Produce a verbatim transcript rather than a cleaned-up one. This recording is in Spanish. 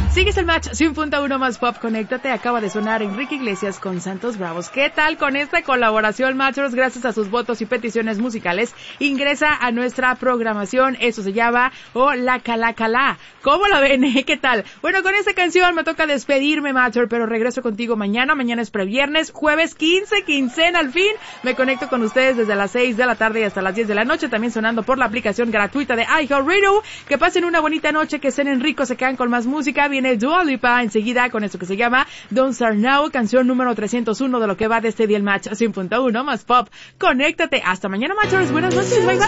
Sigues el match cien punto uno más pop, conéctate. Acaba de sonar Enrique Iglesias con Santos Bravos. ¿Qué tal con esta colaboración, Matchers? Gracias a sus votos y peticiones musicales, ingresa a nuestra programación. Eso se llama Oh La Cala Cala. ¿Cómo la ven? Eh? ¿Qué tal? Bueno, con esta canción me toca despedirme, Matcher, pero regreso contigo mañana. Mañana es previernes, jueves quince, quincena al fin. Me conecto con ustedes desde las seis de la tarde y hasta las diez de la noche, también sonando por la aplicación gratuita de iHeartRadio. Que pasen una bonita noche, que cenen rico, se quedan con más música. Viene Dua Lipa enseguida con esto que se llama Don't Start Now, canción número trescientos uno de lo que va de este día el match cien punto uno más pop. Conéctate. Hasta mañana, Matchers. Buenas noches. Bye bye.